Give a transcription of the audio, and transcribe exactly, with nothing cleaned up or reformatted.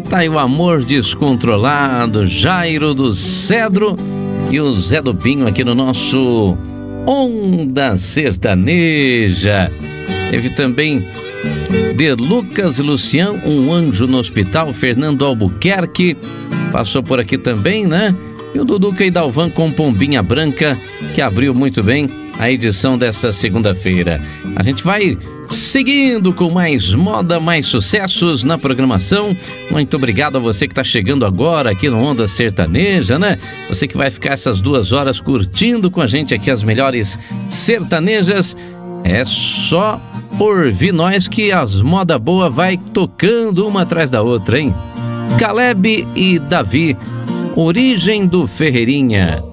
Tá aí o Amor Descontrolado, Jairo do Cedro e o Zé do Pinho aqui no nosso Onda Sertaneja. Teve também de Lucas Lucian, Um Anjo no Hospital, Fernando Albuquerque passou por aqui também, né? E o Duduca e Dalvan com Pombinha Branca, que abriu muito bem a edição desta segunda-feira. A gente vai seguindo com mais moda, mais sucessos na programação. Muito obrigado a você que está chegando agora aqui no Onda Sertaneja, né? Você que vai ficar essas duas horas curtindo com a gente aqui as melhores sertanejas. É só ouvir nós que as moda boa vai tocando uma atrás da outra, hein? Caleb e Davi, Origem do Ferreirinha.